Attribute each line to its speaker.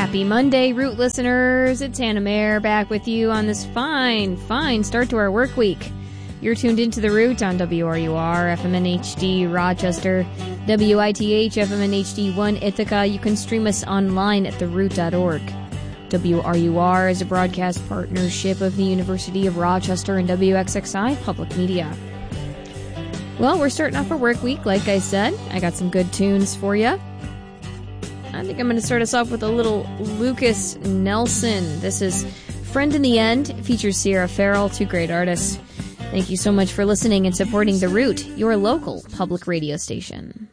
Speaker 1: Happy Monday, Root listeners. It's Hannah Mayer back with you on this fine start to our work week. You're tuned into The Root on WRUR, FMNHD Rochester, WITH, FMNHD1 Ithaca. You can stream us online at theroot.org. WRUR is a broadcast partnership of the University of Rochester and WXXI Public Media. Well, we're starting off our work week, like I said. I got some good tunes for you. I think I'm going to start us off with a little Lucas Nelson. This is Friend in the End. It features Sierra Farrell, two great artists. Thank you so much for listening and supporting The Root, your local public radio station.